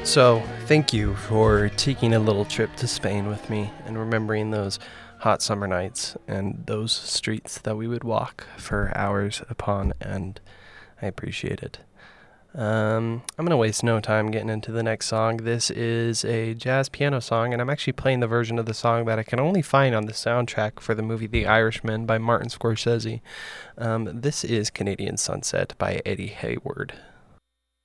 So, thank you for taking a little trip to Spain with me and remembering those hot summer nights and those streets that we would walk for hours upon end. I appreciate it. I'm going to waste no time getting into the next song. This is a jazz piano song, and I'm actually playing the version of the song that I can only find on the soundtrack for the movie The Irishman by Martin Scorsese. This is Canadian Sunset by Eddie Hayward.